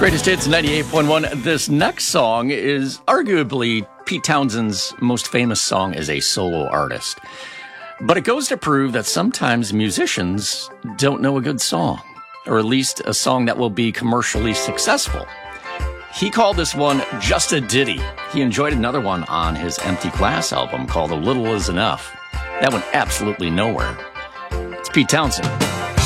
Greatest Hits 98.1. This next song is arguably Pete Townshend's most famous song as a solo artist. But it goes to prove that sometimes musicians don't know a good song, or at least a song that will be commercially successful. He called this one just a ditty. He enjoyed another one on his Empty Glass album called A Little Is Enough. That went absolutely nowhere. It's Pete Townshend.